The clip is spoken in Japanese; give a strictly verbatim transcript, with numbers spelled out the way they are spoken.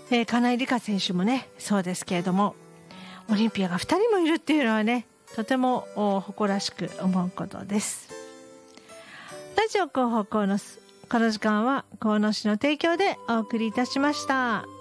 えー、金井梨花選手もねそうですけれども、オリンピアがふたりもいるっていうのはねとても誇らしく思うことです。ラジオ広報鴻巣、この時間は鴻巣市の提供でお送りいたしました。